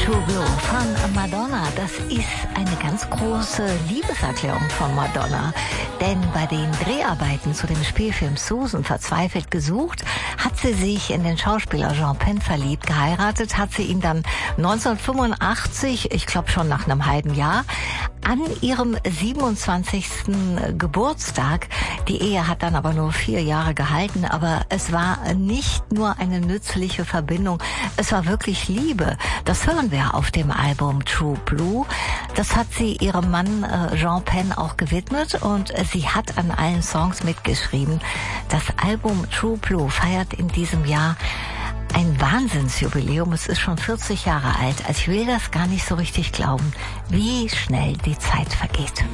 True Blue von Madonna. Das ist eine ganz große Liebeserklärung von Madonna. Denn bei den Dreharbeiten zu dem Spielfilm Susan verzweifelt gesucht, hat sie sich in den Schauspieler Sean Penn verliebt. Geheiratet hat sie ihn dann 1985, ich glaube schon nach einem halben Jahr, an ihrem 27. Geburtstag. Die Ehe hat dann aber nur 4 Jahre gehalten, aber es war nicht nur eine nützliche Verbindung, es war wirklich Liebe. Das hören wir auf dem Album True Blue. Das hat sie ihrem Mann Sean Penn auch gewidmet und sie hat an allen Songs mitgeschrieben. Das Album True Blue feiert in diesem Jahr ein Wahnsinnsjubiläum. Es ist schon 40 Jahre alt. Also ich will das gar nicht so richtig glauben, wie schnell die Zeit vergeht.